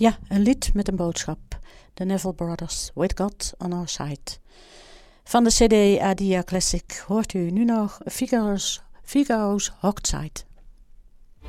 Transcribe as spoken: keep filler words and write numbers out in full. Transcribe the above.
Ja, een lied met een boodschap. The Neville Brothers, With God on Our Side. Van de C D Adia Classic hoort u nu nog Figaro's, Figaro's Hogside.